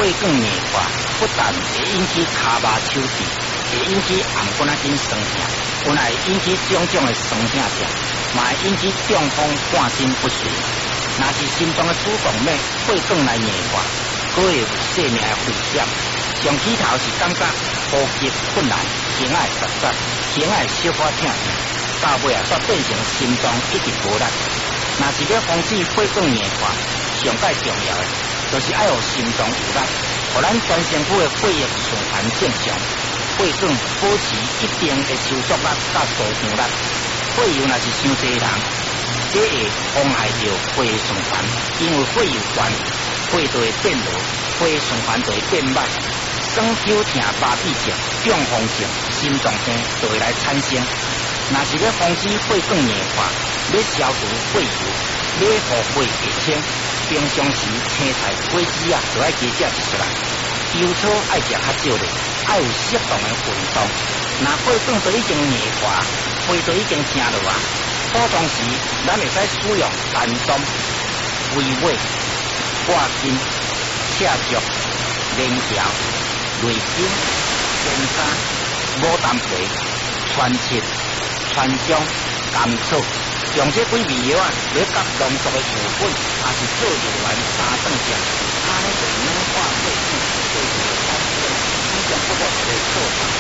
血管硬化，不但会引起骹麻手指，会引起颔骨仔筋酸痛，本来引起种种的酸痛症，嘛会引起中风、半身不遂。若是心脏的主动脉血管来硬化，可会有性命的危险。上起头是感觉呼吸困难，胸爱窒窒，胸爱小可疼痛，到尾煞变成心脏一直无力。若是要防止血管硬化，上界重要的就是爱互心脏有力，互咱全身躯的血液循环正常，血管保持一定的收缩力甲舒张力。血油若是伤济人，这会妨害到血循环，因为血油悬，血就会变弱，血循环就会变慢。酸痛痛、麻痹症、中风症、心脏病就会来产生。若是要防止血管硬化，要消除血油，要互血下清，平常时青菜、果子就爱加食一出来。油草爱食较少咧，爱有适当的运动。若血管都已经硬化，血都已经成落啊，补充时咱会使使用丹参、维尾、挂筋、赤竹、连条、瑞金、仙沙、牡丹皮、川芪、川芎、甘草，用这几味药来甲浓缩的油粉，也是做药丸三顿食，安尼就软化血管，对这个产生不错的做法。